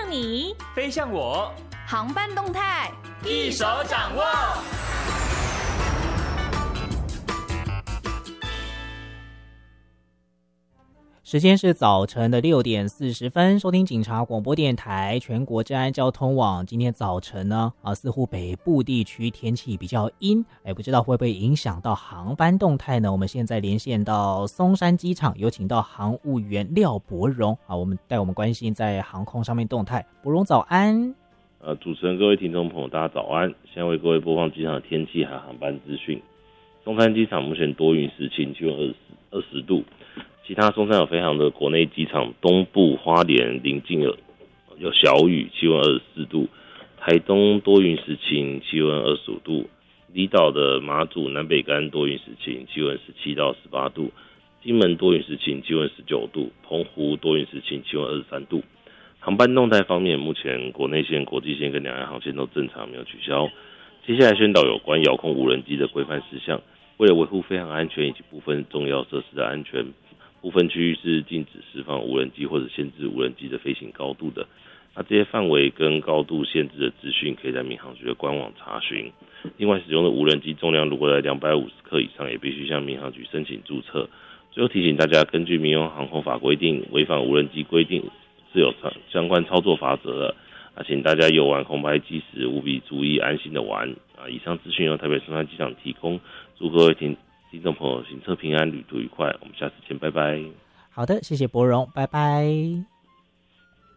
你， 飞向我， 航班动态一手掌握。 时间是早晨的6:40，收听警察广播电台全国治安交通网。今天早晨呢，似乎北部地区天气比较阴，不知道会不会影响到航班动态呢？我们现在连线到松山机场，有请到航务员廖伯荣我们带我们关心在航空上面动态。伯荣早安。 主持人各位听众朋友大家早安，现在为各位播放机场的天气和航班资讯。松山机场目前多云时晴，气温20度。其他松山有飞航的国内机场，东部花莲临近有小雨，气温24度；台东多云时晴，气温25度；离岛的马祖南北竿多云时晴，气温17到18度；金门多云时晴，气温19度；澎湖多云时晴，气温23度。航班动态方面，目前国内线、国际线跟两岸航线都正常，没有取消。接下来宣导有关遥控无人机的规范事项，为了维护飞航安全以及部分重要设施的安全，部分区域是禁止释放无人机或者限制无人机的飞行高度的。这些范围跟高度限制的资讯可以在民航局的官网查询。另外，使用的无人机重量如果在250克以上，也必须向民航局申请注册。最后提醒大家，根据民用航空法规定，违反无人机规定是有相关操作法则的。请大家游玩空拍机时务必注意安心的玩。以上资讯由台北松山机场提供，祝各位听众朋友行车平安，旅途愉快。我们下次见，拜拜。 好的，谢谢伯荣，拜拜。